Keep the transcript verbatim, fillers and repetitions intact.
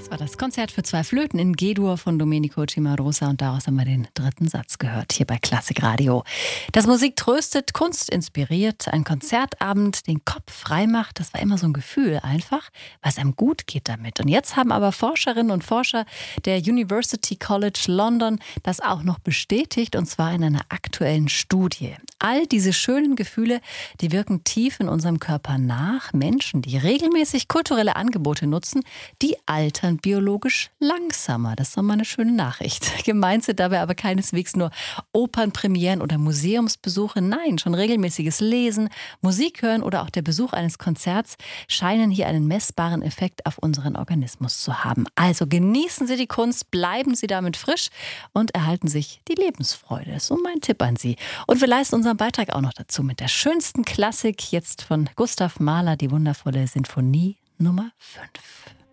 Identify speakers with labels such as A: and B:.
A: Das war das Konzert für zwei Flöten in G-Dur von Domenico Cimarosa und daraus haben wir den dritten Satz gehört, hier bei Klassik Radio. Dass Musik tröstet, Kunst inspiriert, ein Konzertabend den Kopf frei macht, das war immer so ein Gefühl einfach, was einem gut geht damit. Und jetzt haben aber Forscherinnen und Forscher der University College London das auch noch bestätigt, und zwar in einer aktuellen Studie. All diese schönen Gefühle, die wirken tief in unserem Körper nach. Menschen, die regelmäßig kulturelle Angebote nutzen, die altern biologisch langsamer. Das ist doch mal eine schöne Nachricht. Gemeint sind dabei aber keineswegs nur Opernpremieren oder Museumsbesuche. Nein, schon regelmäßiges Lesen, Musik hören oder auch der Besuch eines Konzerts scheinen hier einen messbaren Effekt auf unseren Organismus zu haben. Also genießen Sie die Kunst, bleiben Sie damit frisch und erhalten sich die Lebensfreude. Das ist so mein Tipp an Sie. Und wir leisten unseren Beitrag auch noch dazu mit der schönsten Klassik, jetzt von Gustav Mahler, die wundervolle Sinfonie Nummer fünf.